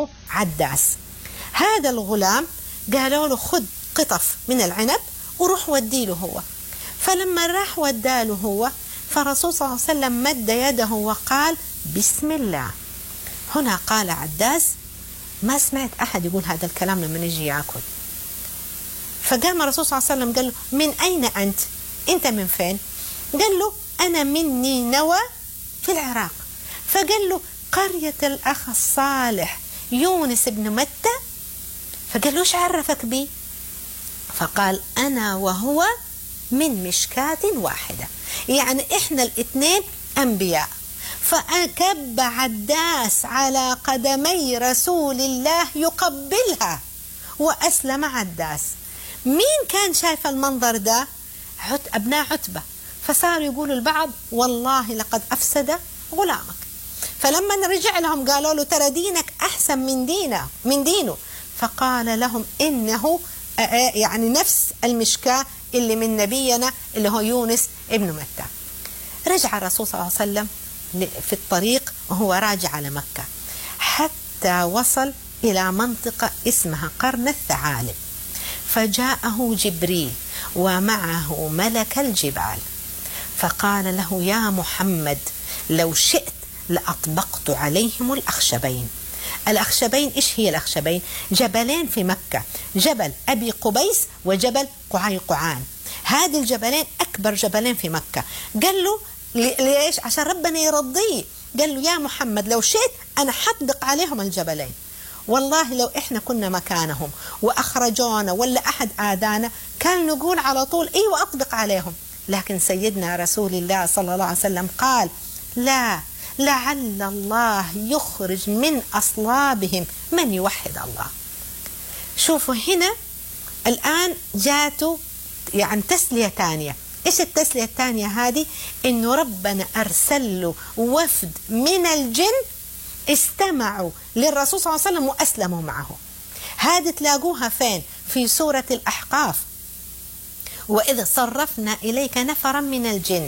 اسمه عداس. هذا الغلام قالوا له خذ قطف من العنب وروح وديله هو. فلما راح وداله هو، فالرسول صلى الله عليه وسلم مد يده وقال بسم الله. هنا قال عداس ما سمعت أحد يقول هذا الكلام لما نجي يأكل. فقام الرسول صلى الله عليه وسلم قال له من أين أنت؟ أنت من فين؟ قال له أنا من نينوى في العراق. فقال له قرية الأخ الصالح يونس بن متى. فقال له إيش عرفك بي؟ فقال أنا وهو من مشكاة واحدة، يعني إحنا الاثنين أنبياء. فأكب عداس على قدمي رسول الله يقبلها وأسلم عداس. مين كان شايف المنظر ده؟ أبناء عتبة. فصاروا يقولوا البعض والله لقد أفسد غلامك. فلما رجع لهم قالوا له ترى دينك أحسن من دينه. فقال لهم إنه يعني نفس المشكاة اللي من نبينا اللي هو يونس ابن متى. رجع الرسول صلى الله عليه وسلم في الطريق وهو راجع على مكة حتى وصل إلى منطقة اسمها قرن الثعالب. فجاءه جبريل ومعه ملك الجبال فقال له يا محمد لو شئت لأطبقت عليهم الأخشبين. الأخشبين إيش هي الأخشبين؟ جبلين في مكة، جبل أبي قبيس وجبل قعيقعان. هذه الجبلين أكبر جبلين في مكة. قال له ليش؟ عشان ربنا يرضيه. قال له يا محمد لو شئت أنا حطبق عليهم الجبلين. والله لو إحنا كنا مكانهم وأخرجونا ولا أحد آذانا كان نقول على طول أيوة أطبق عليهم. لكن سيدنا رسول الله صلى الله عليه وسلم قال لا، لعل الله يخرج من أصلابهم من يوحد الله. شوفوا هنا الآن جاتوا يعني تسلية تانية. إيش التسلية التانية هذه؟ إنه ربنا أرسل له وفد من الجن استمعوا للرسول صلى الله عليه وسلم وأسلموا معه. هذه تلاقوها فين؟ في سورة الأحقاف. وإذ صرفنا إليك نفرا من الجن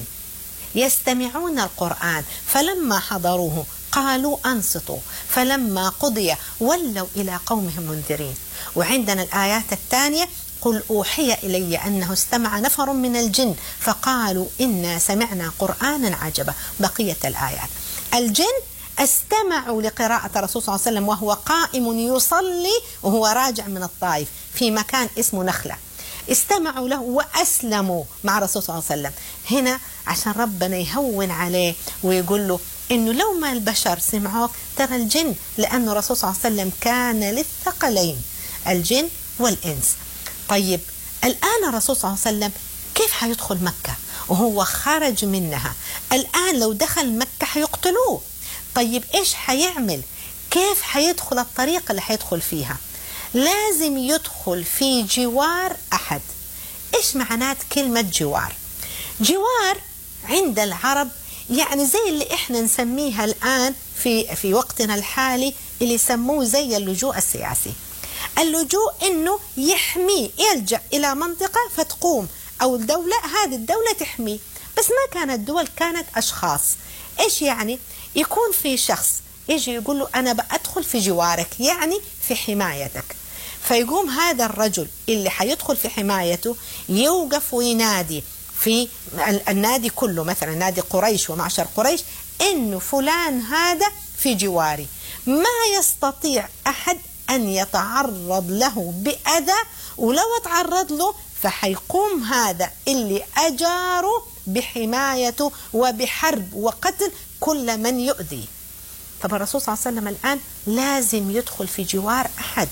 يستمعون القرآن فلما حضروه قالوا أنصتوا فلما قضي ولوا إلى قومهم منذرين. وعندنا الآيات الثانية قل أوحي إلي أنه استمع نفر من الجن فقالوا إنا سمعنا قرآنا عجبا. بقية الآيات الجن استمعوا لقراءة الرسول صلى الله عليه وسلم وهو قائم يصلي وهو راجع من الطائف في مكان اسمه نخلة. استمعوا له وأسلموا مع الرسول صلى الله عليه وسلم. هنا عشان ربنا يهون عليه ويقول له إنه لو ما البشر سمعوك ترى الجن، لأنه الرسول صلى الله عليه وسلم كان للثقلين الجن والإنس. طيب الآن الرسول صلى الله عليه وسلم كيف حيدخل مكة وهو خرج منها؟ الآن لو دخل مكة حيقتلوه. طيب إيش حيعمل؟ كيف حيدخل الطريق اللي حيدخل فيها؟ لازم يدخل في جوار أحد. إيش معنات كلمة جوار؟ جوار عند العرب يعني زي اللي إحنا نسميها الآن في وقتنا الحالي اللي يسموه زي اللجوء السياسي. اللجوء إنه يحميه، يلجأ إلى منطقة فتقوم أو الدولة، هذه الدولة تحميه. بس ما كانت دول، كانت أشخاص. إيش يعني؟ يكون في شخص يجي يقول له أنا بأدخل في جوارك، يعني في حمايتك. فيقوم هذا الرجل اللي حيدخل في حمايته يوقف وينادي في النادي كله، مثلا نادي قريش ومعشر قريش، إنه فلان هذا في جواري، ما يستطيع أحد أن يتعرض له بأذى، ولو تعرض له فحيقوم هذا اللي أجاره بحمايته وبحرب وقتل كل من يؤذي. طب الرسول صلى الله عليه وسلم الآن لازم يدخل في جوار أحد،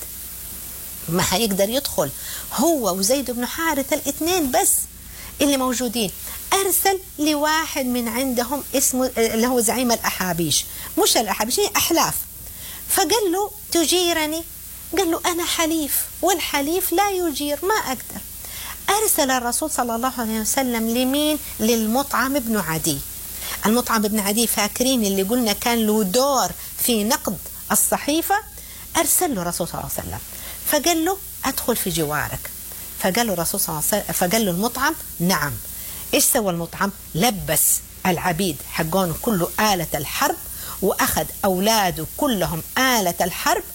ما حيقدر يدخل هو وزيد بن حارثة الاثنين بس اللي موجودين. أرسل لواحد من عندهم اسمه اللي هو زعيم الأحابيش، مش الأحابيش، أحلاف. فقال له تجيرني؟ قال له أنا حليف والحليف لا يجير، ما أقدر. أرسل الرسول صلى الله عليه وسلم لمين؟ للمطعم بن عدي. المطعم بن عدي فاكرين اللي قلنا كان له دور في نقد الصحيفة؟ أرسل له الرسول صلى الله عليه وسلم فقال له أدخل في جوارك. فقال له الرسول صلى الله عليه وسلم، فقال له المطعم نعم. إيش سوى المطعم؟ لبس العبيد حقونه كله آلة الحرب، وأخذ أولاده كلهم آلة الحرب